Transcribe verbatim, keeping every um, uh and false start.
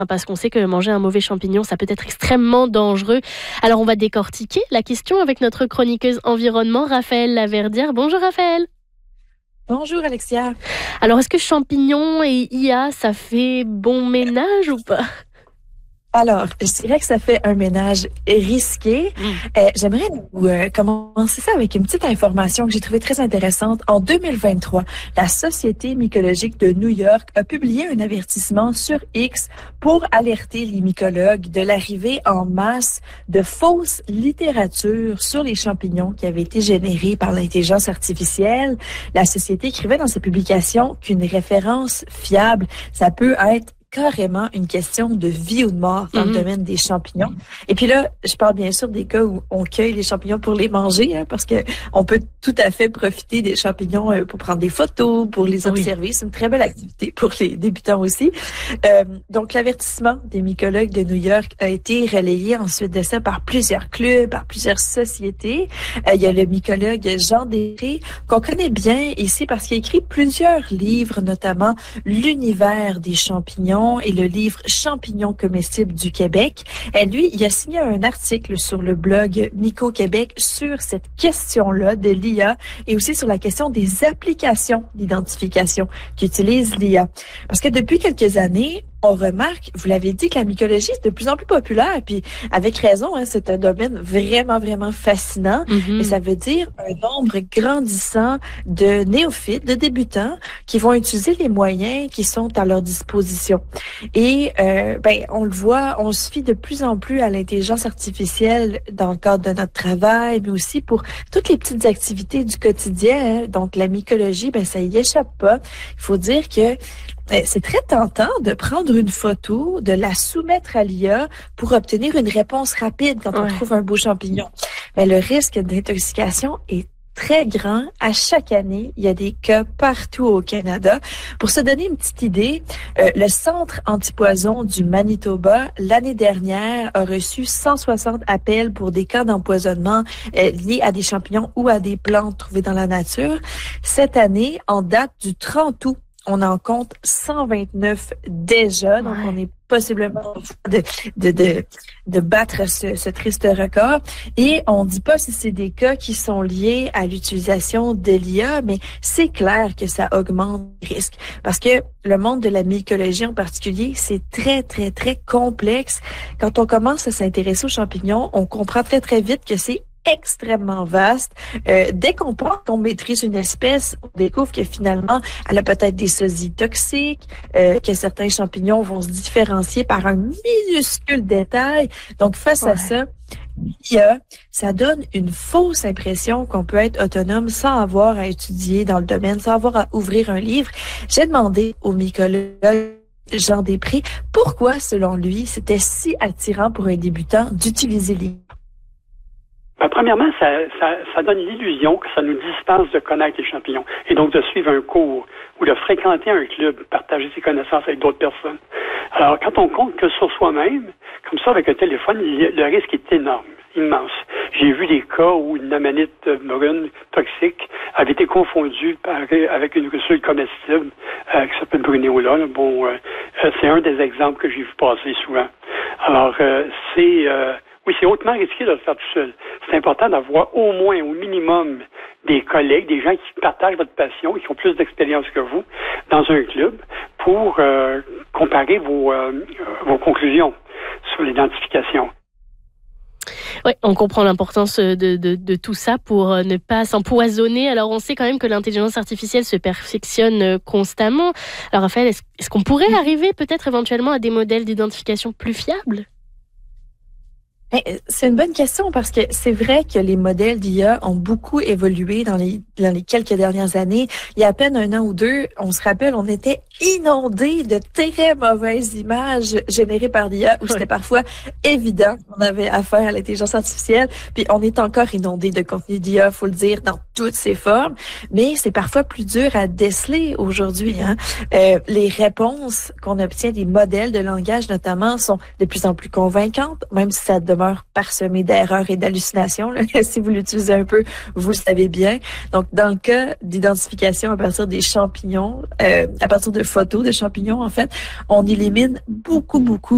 parce qu'on sait que manger un mauvais champignon, ça peut être extrêmement dangereux. Alors, on va décortiquer la question avec notre chroniqueuse environnement, Raphaëlle Laverdière. Bonjour Raphaëlle. Bonjour Alexia. Alors, est-ce que champignons et I A, ça fait bon ménage ou pas? Alors, je dirais que ça fait un ménage risqué. Mmh. Euh, j'aimerais vous, euh, commencer ça avec une petite information que j'ai trouvée très intéressante. En deux mille vingt-trois, la Société mycologique de New York a publié un avertissement sur X pour alerter les mycologues de l'arrivée en masse de fausses littératures sur les champignons qui avaient été générées par l'intelligence artificielle. La Société écrivait dans sa publication qu'une référence fiable, ça peut être carrément une question de vie ou de mort dans mm-hmm. le domaine des champignons. Et puis là, je parle bien sûr des cas où on cueille les champignons pour les manger, hein, parce que on peut tout à fait profiter des champignons euh, pour prendre des photos, pour les observer. Oui. C'est une très belle activité pour les débutants aussi. Euh, donc, l'avertissement des mycologues de New York a été relayé ensuite de ça par plusieurs clubs, par plusieurs sociétés. Euh, il y a le mycologue Jean Després, qu'on connaît bien ici parce qu'il a écrit plusieurs livres, notamment L'univers des champignons et le livre Champignons comestibles du Québec. Et lui, il a signé un article sur le blog Myco Québec sur cette question-là de l'I A et aussi sur la question des applications d'identification qu'utilise l'I A. Parce que depuis quelques années, on remarque, vous l'avez dit, que la mycologie est de plus en plus populaire, puis avec raison, hein, c'est un domaine vraiment, vraiment fascinant. Mm-hmm. Et ça veut dire un nombre grandissant de néophytes, de débutants, qui vont utiliser les moyens qui sont à leur disposition. Et euh, ben, on le voit, on se fie de plus en plus à l'intelligence artificielle dans le cadre de notre travail, mais aussi pour toutes les petites activités du quotidien. Hein. Donc, la mycologie, ben, ça y échappe pas. Il faut dire que c'est très tentant de prendre une photo, de la soumettre à l'I A pour obtenir une réponse rapide quand on ouais. trouve un beau champignon. Mais le risque d'intoxication est très grand. À chaque année, il y a des cas partout au Canada. Pour se donner une petite idée, euh, le Centre antipoison du Manitoba, l'année dernière, a reçu cent soixante appels pour des cas d'empoisonnement euh, liés à des champignons ou à des plantes trouvées dans la nature. Cette année, en date du trente août, on en compte cent vingt-neuf déjà, donc ouais. on est possiblement de, de, de, de battre ce, ce triste record. Et on ne dit pas si c'est des cas qui sont liés à l'utilisation de l'I A, mais c'est clair que ça augmente le risque. Parce que le monde de la mycologie en particulier, c'est très, très, très complexe. Quand on commence à s'intéresser aux champignons, on comprend très, très vite que c'est extrêmement vaste. Euh, dès qu'on pense qu'on maîtrise une espèce, on découvre que finalement, elle a peut-être des sosies toxiques, euh, que certains champignons vont se différencier par un minuscule détail. Donc, face ouais. à ça, l'I A, ça donne une fausse impression qu'on peut être autonome sans avoir à étudier dans le domaine, sans avoir à ouvrir un livre. J'ai demandé au mycologue Jean Després pourquoi, selon lui, c'était si attirant pour un débutant d'utiliser l'I A. Ben, premièrement, ça, ça, ça donne l'illusion que ça nous dispense de connaître les champignons et donc de suivre un cours ou de fréquenter un club, partager ses connaissances avec d'autres personnes. Alors, quand on compte que sur soi-même, comme ça, avec un téléphone, le risque est énorme, immense. J'ai vu des cas où une amanite brune toxique avait été confondue par, avec une russule comestible euh, qui s'appelle Bruneola. Là. Bon, euh, c'est un des exemples que j'ai vu passer souvent. Alors, euh, c'est... Euh, Oui, c'est hautement risqué de le faire tout seul. C'est important d'avoir au moins, au minimum, des collègues, des gens qui partagent votre passion et qui ont plus d'expérience que vous dans un club pour euh, comparer vos, euh, vos conclusions sur l'identification. Oui, on comprend l'importance de, de, de tout ça pour ne pas s'empoisonner. Alors, on sait quand même que l'intelligence artificielle se perfectionne constamment. Alors, Raphaël, est-ce, est-ce qu'on pourrait arriver peut-être éventuellement à des modèles d'identification plus fiables? C'est une bonne question parce que c'est vrai que les modèles d'I A ont beaucoup évolué dans les dans les quelques dernières années. Il y a à peine un an ou deux, on se rappelle, on était inondés de très mauvaises images générées par l'I A où c'était parfois évident qu'on avait affaire à l'intelligence artificielle. Puis on est encore inondés de contenu d'I A, faut le dire, dans toutes ses formes. Mais c'est parfois plus dur à déceler aujourd'hui. Hein. Euh, les réponses qu'on obtient des modèles de langage notamment sont de plus en plus convaincantes, même si ça demande parsemé d'erreurs et d'hallucinations. Là. Si vous l'utilisez un peu, vous le savez bien. Donc, dans le cas d'identification à partir des champignons, euh, à partir de photos de champignons, en fait, on élimine beaucoup, beaucoup